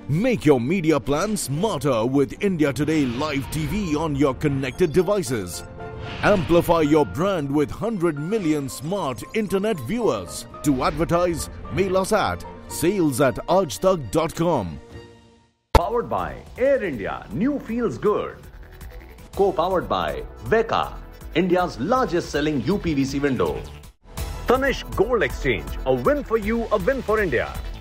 Make your media plan smarter with India Today Live TV on your connected devices. Amplify your brand with 100 million smart internet viewers. To advertise, mail us at sales@aajtak.com. Powered by Air India, new feels good. Co-powered by Veka, India's largest selling UPVC window. Tanishq Gold Exchange, a win for you, a win for India.